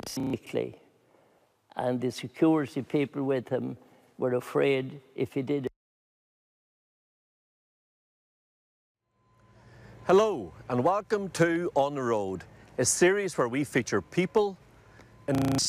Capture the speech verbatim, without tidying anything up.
sneakily. And the security people with him were afraid if he did. Hello and welcome to On the Road, a series where we feature people and